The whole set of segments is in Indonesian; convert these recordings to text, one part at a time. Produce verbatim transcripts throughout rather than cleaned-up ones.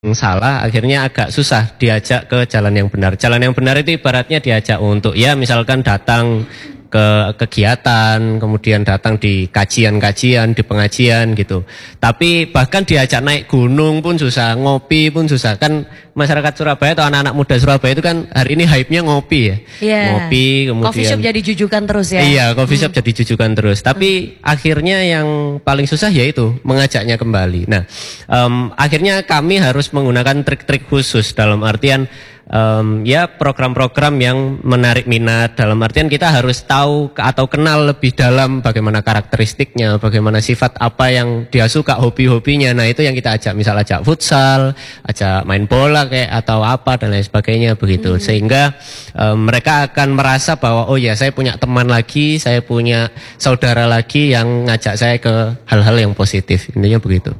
salah, akhirnya agak susah diajak ke jalan yang benar. Jalan yang benar itu ibaratnya diajak untuk ya misalkan datang ke kegiatan, kemudian datang di kajian-kajian, di pengajian gitu. Tapi bahkan diajak naik gunung pun susah, ngopi pun susah. Kan masyarakat Surabaya atau anak-anak muda Surabaya itu kan hari ini hype-nya ngopi ya. Yeah. Ngopi, kemudian coffee shop jadi jujukan terus ya. Iya, coffee shop hmm. jadi jujukan terus. Tapi hmm. akhirnya yang paling susah yaitu mengajaknya kembali. Nah, um, akhirnya kami harus menggunakan trik-trik khusus dalam artian Um, ya program-program yang menarik minat, dalam artian kita harus tahu atau kenal lebih dalam bagaimana karakteristiknya, bagaimana sifat apa yang dia suka, hobi-hobinya. Nah itu yang kita ajak, misal ajak futsal, ajak main bola kayak atau apa dan lain sebagainya begitu. Hmm. Sehingga um, mereka akan merasa bahwa oh ya saya punya teman lagi, saya punya saudara lagi yang ngajak saya ke hal-hal yang positif. Intinya begitu.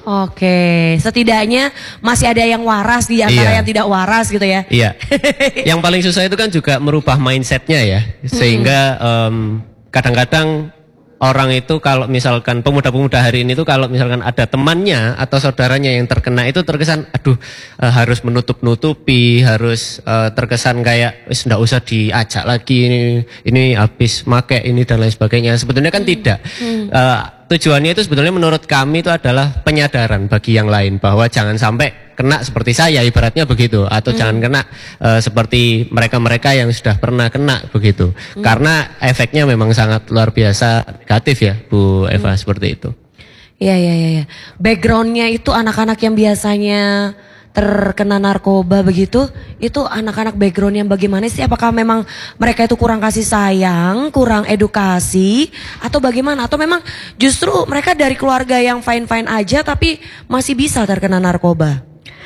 Oke, setidaknya masih ada yang waras di antara iya. yang tidak waras gitu ya. Iya. Yang paling susah itu kan juga merubah mindsetnya ya, sehingga um, kadang-kadang orang itu kalau misalkan pemuda-pemuda hari ini tuh kalau misalkan ada temannya atau saudaranya yang terkena itu terkesan aduh uh, harus menutup-nutupi, harus uh, terkesan kayak wis ndak usah diajak lagi ini ini habis make ini dan lain sebagainya. Sebetulnya kan hmm. tidak. Hmm. Uh, Tujuannya itu sebetulnya menurut kami itu adalah penyadaran bagi yang lain bahwa jangan sampai kena seperti saya ibaratnya begitu atau hmm. jangan kena uh, seperti mereka-mereka yang sudah pernah kena begitu. Hmm. Karena efeknya memang sangat luar biasa negatif ya Bu Eva hmm. seperti itu. Iya iya iya. Backgroundnya itu anak-anak yang biasanya terkena narkoba begitu, itu anak-anak background yang bagaimana sih? Apakah memang mereka itu kurang kasih sayang, kurang edukasi, atau bagaimana? Atau memang justru mereka dari keluarga yang fine-fine aja tapi masih bisa terkena narkoba?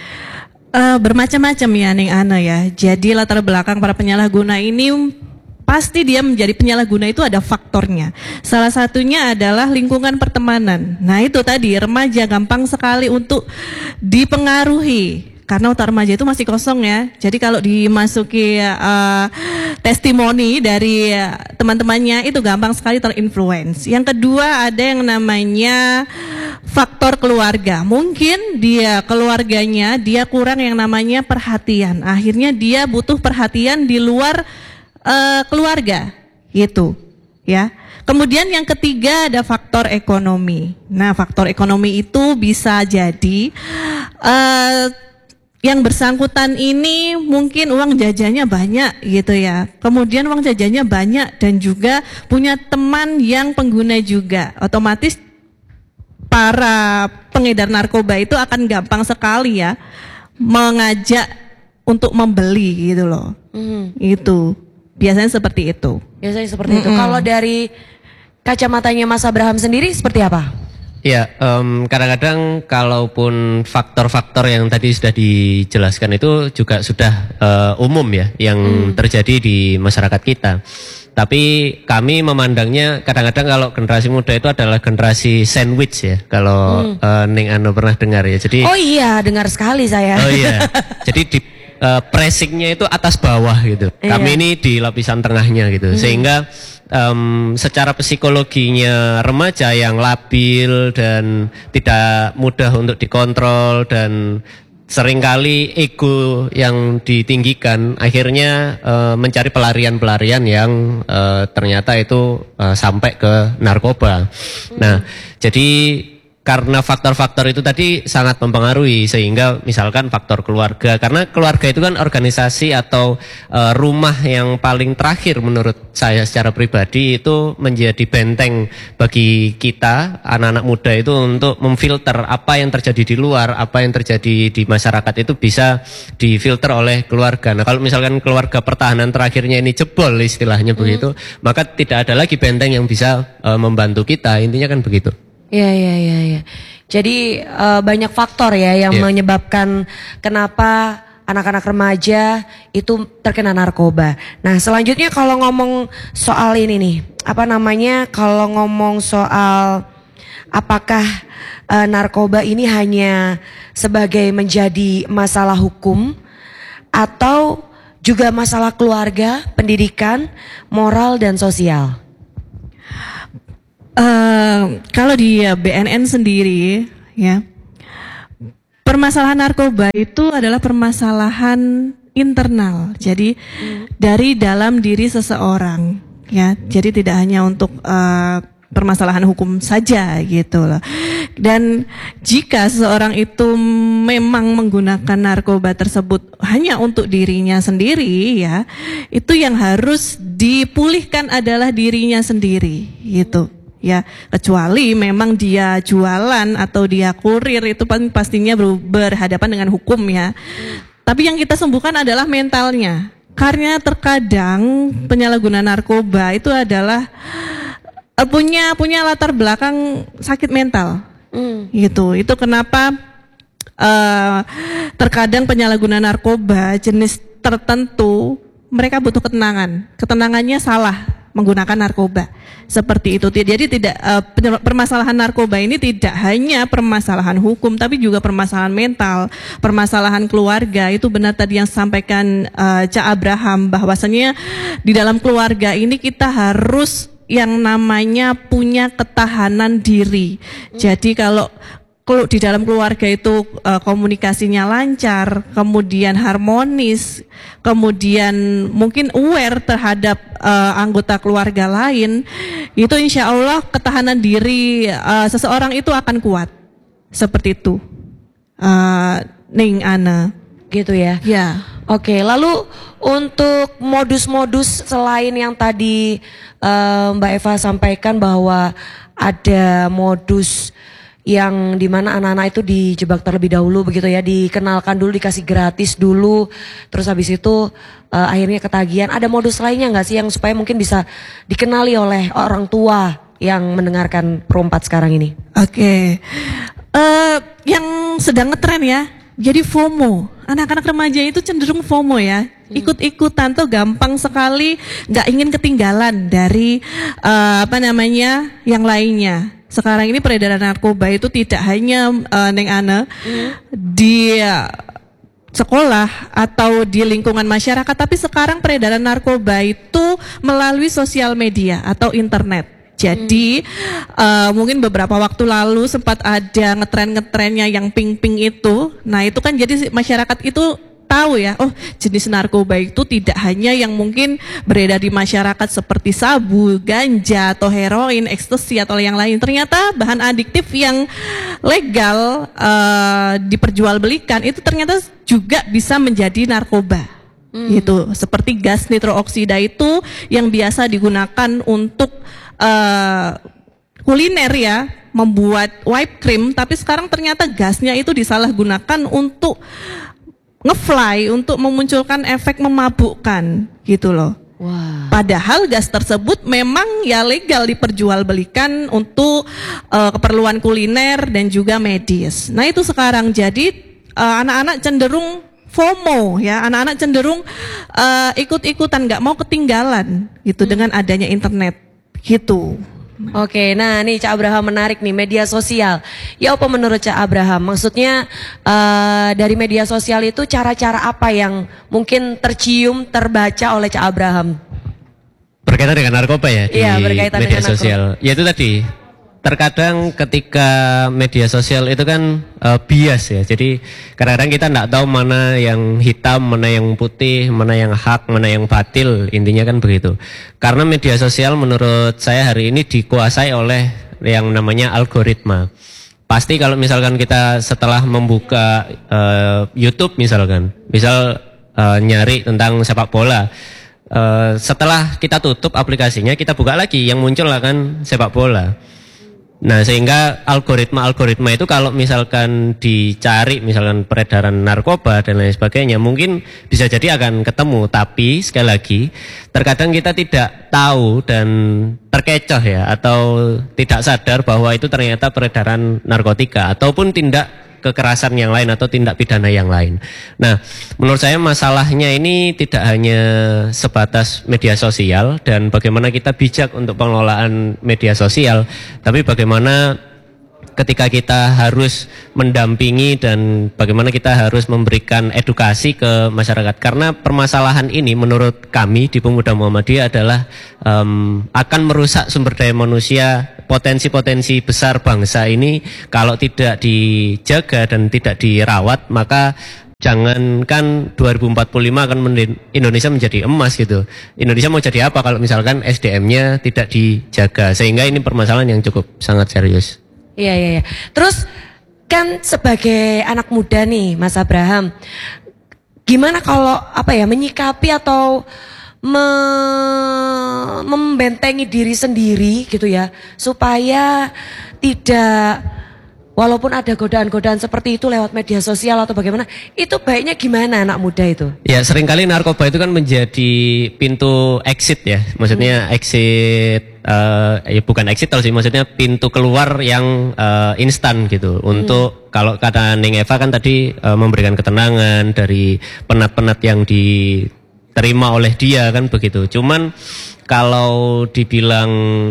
Uh, bermacam-macam ya Neng Ana ya. Jadi latar belakang para penyalahguna ini pasti dia menjadi penyalahguna itu ada faktornya. Salah satunya adalah lingkungan pertemanan. Nah itu tadi remaja gampang sekali untuk dipengaruhi. Karena otak remaja itu masih kosong ya. Jadi kalau dimasuki uh, testimoni dari uh, teman-temannya itu gampang sekali terinfluence. Yang kedua ada yang namanya faktor keluarga. Mungkin dia keluarganya dia kurang yang namanya perhatian. Akhirnya dia butuh perhatian di luar Uh, keluarga gitu ya. Kemudian yang ketiga ada faktor ekonomi. Nah faktor ekonomi itu bisa jadi uh, yang bersangkutan ini mungkin uang jajannya banyak gitu ya. Kemudian uang jajannya banyak dan juga punya teman yang pengguna juga. Otomatis para pengedar narkoba itu akan gampang sekali ya mengajak untuk membeli gitu loh. Mm. Itu biasanya seperti itu. Biasanya seperti mm-hmm. itu. Kalau dari kacamatanya Mas Abraham sendiri seperti apa? Ya, um, kadang-kadang kalaupun faktor-faktor yang tadi sudah dijelaskan itu juga sudah uh, umum ya, yang mm. terjadi di masyarakat kita. Tapi kami memandangnya kadang-kadang kalau generasi muda itu adalah generasi sandwich ya. Kalau mm. uh, Neng Ano pernah dengar ya. Jadi oh iya, dengar sekali saya. Oh iya. Jadi di Uh, pressingnya itu atas bawah gitu. Iya. Kami ini di lapisan tengahnya gitu. Hmm. Sehingga um, secara psikologinya remaja yang labil dan tidak mudah untuk dikontrol dan seringkali ego yang ditinggikan akhirnya uh, mencari pelarian-pelarian yang uh, ternyata itu uh, sampai ke narkoba. Hmm. Nah, jadi karena faktor-faktor itu tadi sangat mempengaruhi sehingga misalkan faktor keluarga, karena keluarga itu kan organisasi atau uh, rumah yang paling terakhir menurut saya secara pribadi itu menjadi benteng bagi kita anak-anak muda itu untuk memfilter apa yang terjadi di luar, apa yang terjadi di masyarakat itu bisa difilter oleh keluarga. Nah kalau misalkan keluarga pertahanan terakhirnya ini jebol istilahnya hmm. begitu, maka tidak ada lagi benteng yang bisa uh, membantu kita, intinya kan begitu. Iya, iya, iya. Ya. Jadi uh, banyak faktor ya yang yeah. menyebabkan kenapa anak-anak remaja itu terkena narkoba. Nah selanjutnya kalau ngomong soal ini nih, apa namanya, kalau ngomong soal apakah uh, narkoba ini hanya sebagai menjadi masalah hukum atau juga masalah keluarga, pendidikan, moral dan sosial? Uh, kalau di B N N sendiri ya, permasalahan narkoba itu adalah permasalahan internal. Jadi hmm. dari dalam diri seseorang, ya. Jadi tidak hanya untuk uh, permasalahan hukum saja gitu loh. Dan jika seseorang itu memang menggunakan narkoba tersebut hanya untuk dirinya sendiri, ya, itu yang harus dipulihkan adalah dirinya sendiri gitu. Ya, kecuali memang dia jualan atau dia kurir, itu pastinya ber, berhadapan dengan hukum ya. Hmm. Tapi yang kita sembuhkan adalah mentalnya. Karena terkadang penyalahgunaan narkoba itu adalah uh, punya punya latar belakang sakit mental. Hmm. Gitu. Itu kenapa uh, terkadang penyalahgunaan narkoba jenis tertentu mereka butuh ketenangan. Ketenangannya salah menggunakan narkoba seperti itu. Jadi tidak uh, permasalahan narkoba ini tidak hanya permasalahan hukum, tapi juga permasalahan mental, permasalahan keluarga. Itu benar tadi yang disampaikan uh, Cak Abraham, bahwasanya di dalam keluarga ini kita harus yang namanya punya ketahanan diri. Jadi kalau kalau di dalam keluarga itu uh, komunikasinya lancar, kemudian harmonis, kemudian mungkin aware terhadap uh, anggota keluarga lain, itu insya Allah ketahanan diri uh, seseorang itu akan kuat. Seperti itu, uh, Ning Ana. Gitu ya? Ya. Oke, lalu untuk modus-modus selain yang tadi uh, Mbak Eva sampaikan bahwa ada modus yang dimana anak-anak itu dijebak terlebih dahulu begitu ya, dikenalkan dulu, dikasih gratis dulu, terus habis itu uh, akhirnya ketagihan. Ada modus lainnya nggak sih yang supaya mungkin bisa dikenali oleh orang tua yang mendengarkan Pro empat sekarang ini? Oke, okay. uh, yang sedang ngetren ya, jadi FOMO. Anak-anak remaja itu cenderung FOMO ya, ikut-ikutan tuh gampang sekali, nggak ingin ketinggalan dari uh, apa namanya yang lainnya. Sekarang ini peredaran narkoba itu tidak hanya uh, Neng Ana hmm. di uh, sekolah atau di lingkungan masyarakat, tapi sekarang peredaran narkoba itu melalui sosial media atau internet. Jadi hmm. uh, mungkin beberapa waktu lalu sempat ada ngetren-ngetrennya yang pink-pink itu. Nah itu kan jadi masyarakat itu tahu ya, oh jenis narkoba itu tidak hanya yang mungkin beredar di masyarakat seperti sabu, ganja, atau heroin, ekstasi atau yang lain. Ternyata bahan adiktif yang legal uh, diperjualbelikan itu ternyata juga bisa menjadi narkoba. Hmm. Gitu, seperti gas nitrooksida itu yang biasa digunakan untuk uh, kuliner ya, membuat whipped cream, tapi sekarang ternyata gasnya itu disalahgunakan untuk ngefly, untuk memunculkan efek memabukkan gitu loh. Wow. Padahal gas tersebut memang ya legal diperjualbelikan untuk uh, keperluan kuliner dan juga medis. Nah itu sekarang jadi uh, anak-anak cenderung FOMO ya, anak-anak cenderung uh, ikut-ikutan, nggak mau ketinggalan gitu hmm. dengan adanya internet gitu. Oke, nah nih Cak Abraham menarik nih, media sosial. Ya apa menurut Cak Abraham? Maksudnya uh, dari media sosial itu cara-cara apa yang mungkin tercium, terbaca oleh Cak Abraham? Berkaitan dengan narkoba ya di ya, berkaitan media dengan sosial. narkoba. Ya itu tadi. Terkadang ketika media sosial itu kan uh, bias ya. Jadi kadang-kadang kita tidak tahu mana yang hitam, mana yang putih, mana yang hak, mana yang batil. Intinya kan begitu. Karena media sosial menurut saya hari ini dikuasai oleh yang namanya algoritma. Pasti kalau misalkan kita setelah membuka uh, YouTube misalkan, misal uh, nyari tentang sepak bola, uh, setelah kita tutup aplikasinya, kita buka lagi, yang muncul akan sepak bola. Nah sehingga algoritma-algoritma itu kalau misalkan dicari misalkan peredaran narkoba dan lain sebagainya mungkin bisa jadi akan ketemu. Tapi sekali lagi terkadang kita tidak tahu dan terkecoh ya, atau tidak sadar bahwa itu ternyata peredaran narkotika ataupun tindak kekerasan yang lain atau tindak pidana yang lain. Nah, menurut saya masalahnya ini tidak hanya sebatas media sosial dan bagaimana kita bijak untuk pengelolaan media sosial, tapi bagaimana ketika kita harus mendampingi dan bagaimana kita harus memberikan edukasi ke masyarakat. Karena permasalahan ini menurut kami di Pemuda Muhammadiyah adalah um, akan merusak sumber daya manusia, potensi-potensi besar bangsa ini kalau tidak dijaga dan tidak dirawat, maka jangankan dua ribu empat puluh lima akan Indonesia menjadi emas gitu. Indonesia mau jadi apa kalau misalkan S D M-nya tidak dijaga, sehingga ini permasalahan yang cukup sangat serius. Iya, iya, iya. Terus kan sebagai anak muda nih Mas Abraham, gimana kalau apa ya menyikapi atau me membentengi diri sendiri gitu ya, supaya tidak, walaupun ada godaan-godaan seperti itu lewat media sosial atau bagaimana, itu baiknya gimana anak muda itu? Ya, seringkali narkoba itu kan menjadi pintu exit ya, maksudnya hmm. exit, uh, ya bukan exit sih, maksudnya pintu keluar yang uh, instan gitu. Untuk hmm. kalau kata Neng Eva kan tadi uh, memberikan ketenangan dari penat-penat yang diterima oleh dia kan begitu. Cuman kalau dibilang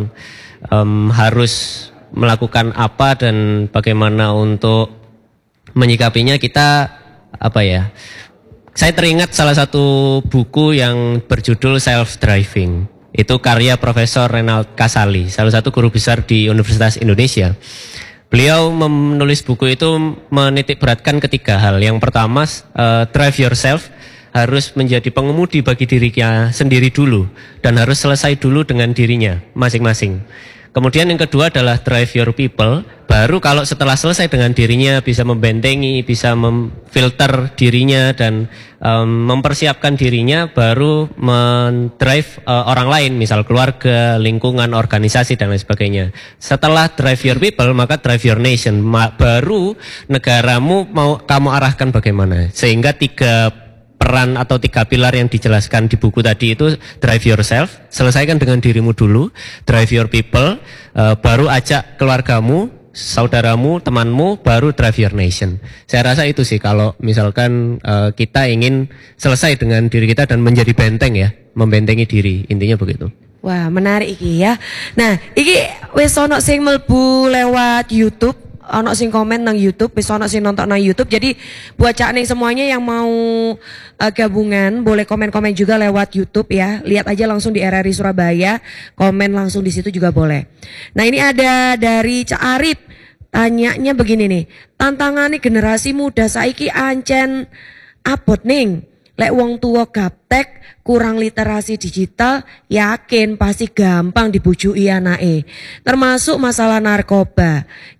um, harus melakukan apa dan bagaimana untuk menyikapinya, kita apa ya, saya teringat salah satu buku yang berjudul Self Driving. Itu karya Profesor Renald Kasali, salah satu guru besar di Universitas Indonesia. Beliau menulis buku itu menitik beratkan ketiga hal. Yang pertama, uh, drive yourself, harus menjadi pengemudi bagi dirinya sendiri dulu dan harus selesai dulu dengan dirinya masing-masing. Kemudian yang kedua adalah drive your people, baru kalau setelah selesai dengan dirinya bisa membentengi, bisa memfilter dirinya dan um, mempersiapkan dirinya, baru mendrive uh, orang lain, misal keluarga, lingkungan, organisasi dan lain sebagainya. Setelah drive your people, maka drive your nation, Ma- baru negaramu mau kamu arahkan bagaimana. Sehingga tiga peran atau tiga pilar yang dijelaskan di buku tadi itu, drive yourself, selesaikan dengan dirimu dulu, drive your people, uh, baru ajak keluargamu, saudaramu, temanmu, baru drive your nation. Saya rasa itu sih kalau misalkan uh, kita ingin selesai dengan diri kita dan menjadi benteng ya, membentengi diri, intinya begitu. Wah, menarik iki ya. Nah, iki wis ono sing mlebu lewat YouTube, ono sing komen nang YouTube, wis ono sing nonton nang YouTube. Jadi buat cak nih semuanya yang mau uh, gabungan boleh komen-komen juga lewat YouTube ya. Lihat aja langsung di R R I Surabaya, komen langsung di situ juga boleh. Nah, ini ada dari Cak Arif. Tanyanya begini nih, tantangannya generasi muda saiki ancen abot ning. Lek wong tua gaptek, kurang literasi digital, yakin pasti gampang dibujuki anake. Termasuk masalah narkoba,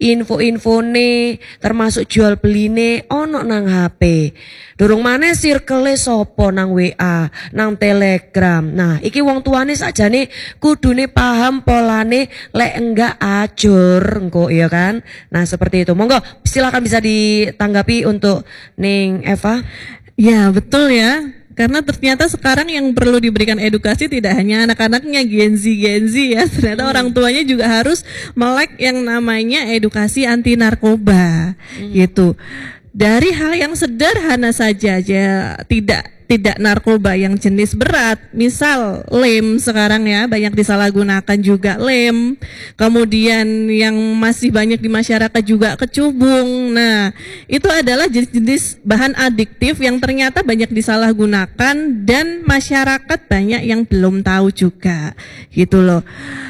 info-infone, termasuk jual beline ono nang H P. Durung maneh circle sopo nang W A, nang Telegram. Nah, iki wong tuane sakjane kudune paham polane, lek enggak ajur engko ya kan. Nah, seperti itu. Monggo silakan bisa ditanggapi untuk Ning Eva. Ya betul ya, karena ternyata sekarang yang perlu diberikan edukasi tidak hanya anak-anaknya Gen Z Gen Z ya, ternyata hmm. orang tuanya juga harus melek yang namanya edukasi anti narkoba hmm. gitu. Dari hal yang sederhana saja aja, tidak tidak narkoba yang jenis berat, misal lem sekarang ya banyak disalahgunakan juga lem. Kemudian yang masih banyak di masyarakat juga kecubung. Nah, itu adalah jenis-jenis bahan adiktif yang ternyata banyak disalahgunakan dan masyarakat banyak yang belum tahu juga. Gitu loh.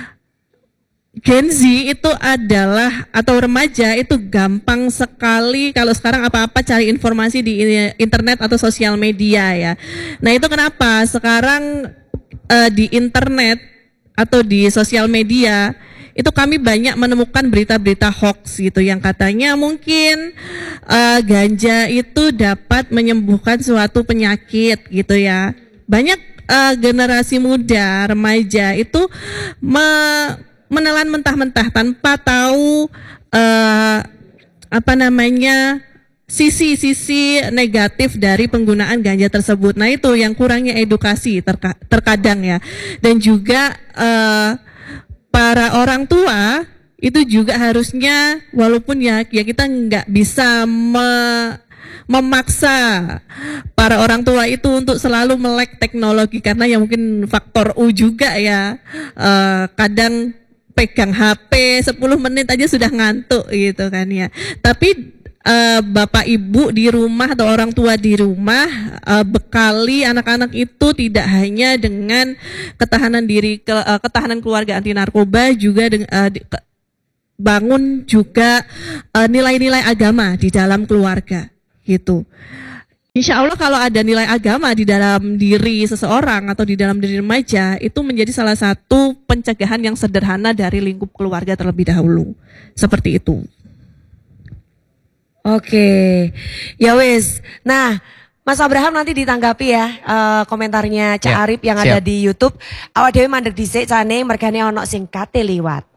Gen Z itu adalah atau remaja itu gampang sekali kalau sekarang apa-apa cari informasi di internet atau sosial media ya. Nah, itu kenapa sekarang uh, di internet atau di sosial media itu kami banyak menemukan berita-berita hoax gitu yang katanya mungkin uh, ganja itu dapat menyembuhkan suatu penyakit gitu ya. Banyak uh, generasi muda, remaja itu me menelan mentah-mentah tanpa tahu uh, apa namanya sisi-sisi negatif dari penggunaan ganja tersebut. Nah, itu yang kurangnya edukasi terka terkadang ya. Dan juga uh, para orang tua itu juga harusnya, walaupun ya, ya kita nggak bisa me memaksa para orang tua itu untuk selalu melek teknologi karena ya mungkin faktor U juga ya. Uh, kadang pegang H P sepuluh menit aja sudah ngantuk gitu kan ya. Tapi uh, bapak ibu di rumah atau orang tua di rumah uh, bekali anak-anak itu tidak hanya dengan ketahanan diri, ke, uh, ketahanan keluarga anti narkoba, juga dengan uh, di, ke, bangun juga uh, nilai-nilai agama di dalam keluarga gitu. Insya Allah kalau ada nilai agama di dalam diri seseorang atau di dalam diri remaja, itu menjadi salah satu pencegahan yang sederhana dari lingkup keluarga terlebih dahulu. Seperti itu. Oke, ya wis. Nah, Mas Abraham nanti ditanggapi ya uh, komentarnya Cak Ya, Arif yang siap. ada di YouTube. Awak dhewe mandek dhisik cane mergane ono sing kate liwat.